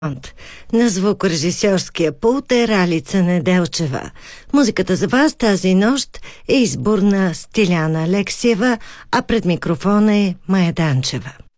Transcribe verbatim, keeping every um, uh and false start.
На звукорежисьорския пулт е Ралица Неделчева. Музиката за вас тази нощ е избор на Стиляна Алексиева, а пред микрофона е Мая Данчева.